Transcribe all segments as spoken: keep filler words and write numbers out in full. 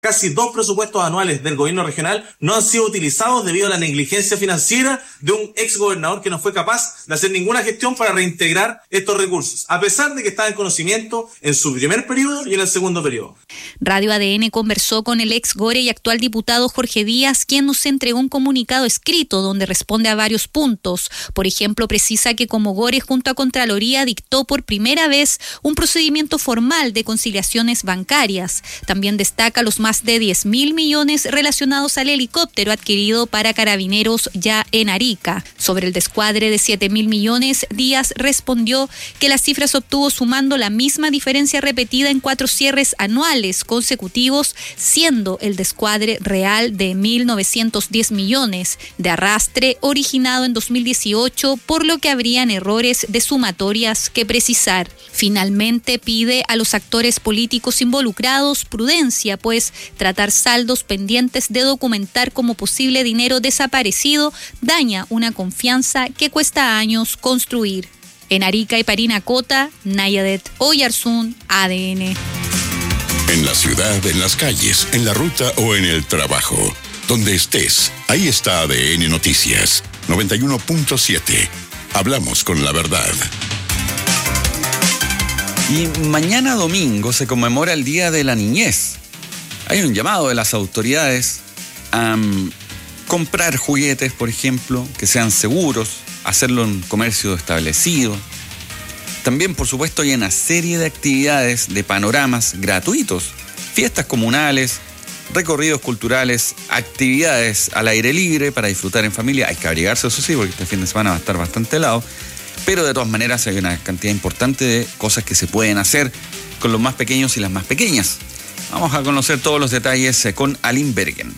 Casi dos presupuestos anuales del gobierno regional no han sido utilizados debido a la negligencia financiera de un ex gobernador que no fue capaz de hacer ninguna gestión para reintegrar estos recursos, a pesar de que estaba en conocimiento en su primer periodo y en el segundo periodo. Radio A D N conversó con el ex Gore y actual diputado Jorge Díaz, quien nos entregó un comunicado escrito donde responde a varios puntos. Por ejemplo, precisa que como Gore junto a Contraloría dictó por primera vez un procedimiento formal de conciliaciones bancarias. También destaca los más de diez mil millones relacionados al helicóptero adquirido para Carabineros ya en Arica. Sobre el descuadre de siete mil millones, Díaz respondió que las cifras obtuvo sumando la misma diferencia repetida en cuatro cierres anuales consecutivos, siendo el descuadre real de mil novecientos diez millones de arrastre originado en dos mil dieciocho, por lo que habrían errores de sumatorias que precisar. Finalmente pide a los actores políticos involucrados prudencia, pues tratar saldos pendientes de documentar como posible dinero desaparecido daña una confianza que cuesta años construir. En Arica y Parinacota, Nayadet Oyarzún, A D N. En la ciudad, en las calles, en la ruta o en el trabajo. Donde estés, ahí está A D N Noticias. noventa y uno punto siete. Hablamos con la verdad. Y mañana domingo se conmemora el Día de la Niñez. Hay un llamado de las autoridades a um, comprar juguetes, por ejemplo, que sean seguros, hacerlo en comercio establecido. También, por supuesto, hay una serie de actividades de panoramas gratuitos, fiestas comunales, recorridos culturales, actividades al aire libre para disfrutar en familia. Hay que abrigarse, eso sí, porque este fin de semana va a estar bastante helado, pero de todas maneras hay una cantidad importante de cosas que se pueden hacer con los más pequeños y las más pequeñas. Vamos a conocer todos los detalles con Aline Bergen.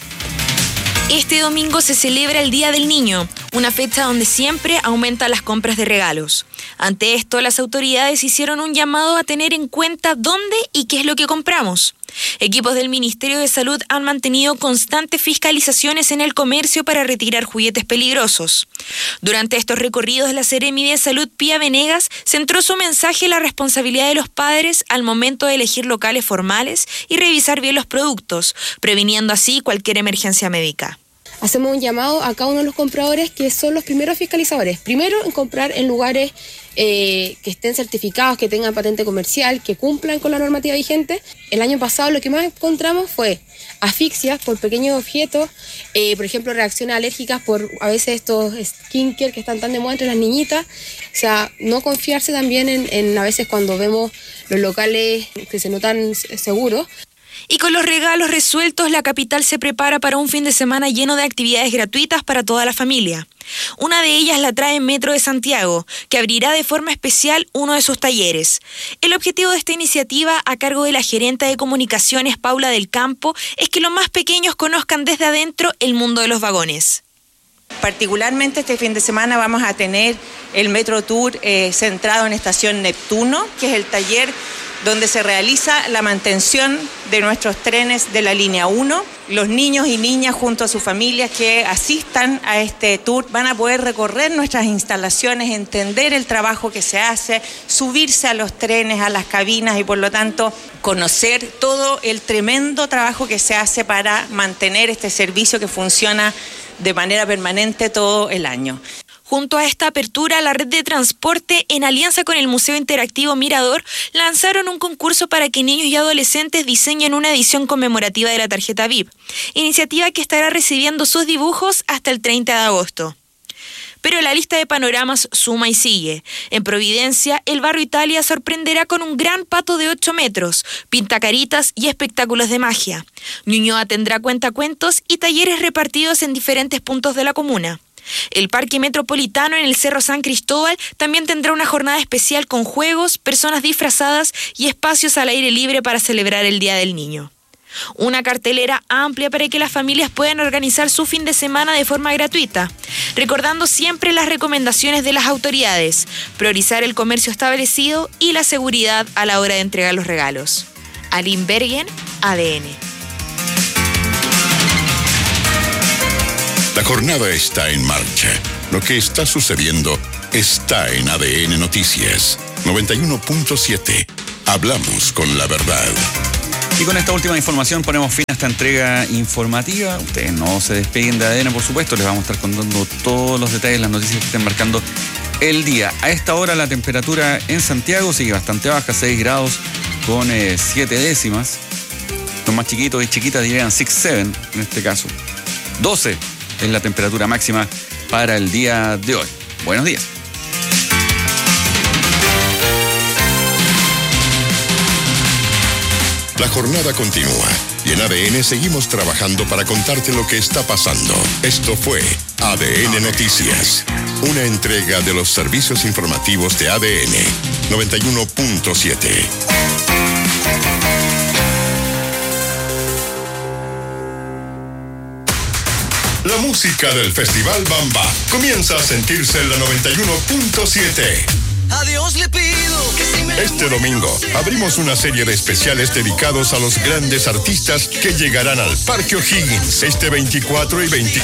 Este domingo se celebra el Día del Niño, una fecha donde siempre aumentan las compras de regalos. Ante esto, las autoridades hicieron un llamado a tener en cuenta dónde y qué es lo que compramos. Equipos del Ministerio de Salud han mantenido constantes fiscalizaciones en el comercio para retirar juguetes peligrosos. Durante estos recorridos, la Seremi de Salud, Pía Venegas, centró su mensaje en la responsabilidad de los padres al momento de elegir locales formales y revisar bien los productos, previniendo así cualquier emergencia médica. Hacemos un llamado a cada uno de los compradores que son los primeros fiscalizadores. Primero, en comprar en lugares eh, que estén certificados, que tengan patente comercial, que cumplan con la normativa vigente. El año pasado lo que más encontramos fue asfixias por pequeños objetos, eh, por ejemplo, reacciones alérgicas por a veces estos skincare que están tan de moda entre las niñitas. O sea, no confiarse también en, en a veces cuando vemos los locales que se notan seguros. Y con los regalos resueltos, la capital se prepara para un fin de semana lleno de actividades gratuitas para toda la familia. Una de ellas la trae Metro de Santiago, que abrirá de forma especial uno de sus talleres. El objetivo de esta iniciativa, a cargo de la gerenta de comunicaciones Paula del Campo, es que los más pequeños conozcan desde adentro el mundo de los vagones. Particularmente este fin de semana vamos a tener el Metro Tour eh, centrado en Estación Neptuno, que es el taller donde se realiza la mantención de nuestros trenes de la línea uno. Los niños y niñas junto a sus familias que asistan a este tour van a poder recorrer nuestras instalaciones, entender el trabajo que se hace, subirse a los trenes, a las cabinas y por lo tanto conocer todo el tremendo trabajo que se hace para mantener este servicio que funciona de manera permanente todo el año. Junto a esta apertura, la red de transporte, en alianza con el Museo Interactivo Mirador, lanzaron un concurso para que niños y adolescentes diseñen una edición conmemorativa de la tarjeta V I P, iniciativa que estará recibiendo sus dibujos hasta el treinta de agosto. Pero la lista de panoramas suma y sigue. En Providencia, el barrio Italia sorprenderá con un gran pato de ocho metros, pintacaritas y espectáculos de magia. Ñuñoa tendrá cuentacuentos y talleres repartidos en diferentes puntos de la comuna. El Parque Metropolitano en el Cerro San Cristóbal también tendrá una jornada especial con juegos, personas disfrazadas y espacios al aire libre para celebrar el Día del Niño. Una cartelera amplia para que las familias puedan organizar su fin de semana de forma gratuita, recordando siempre las recomendaciones de las autoridades, priorizar el comercio establecido y la seguridad a la hora de entregar los regalos. Aline Bergen, A D N. La jornada está en marcha. Lo que está sucediendo está en A D N Noticias. noventa y uno punto siete. Hablamos con la verdad. Y con esta última información ponemos fin a esta entrega informativa. Ustedes no se despeguen de A D N, por supuesto. Les vamos a estar contando todos los detalles, las noticias que estén marcando el día. A esta hora la temperatura en Santiago sigue bastante baja, seis grados con eh, siete décimas. Los más chiquitos y chiquitas dirían seis siete en este caso. doce es la temperatura máxima para el día de hoy. Buenos días. La jornada continúa y en A D N seguimos trabajando para contarte lo que está pasando. Esto fue A D N Noticias, una entrega de los servicios informativos de A D N noventa y uno punto siete. La música del Festival Bamba comienza a sentirse en la noventa y uno punto siete. A Dios le pido que si me Este domingo abrimos una serie de especiales dedicados a los grandes artistas que llegarán al Parque O'Higgins este veinticuatro y veinticinco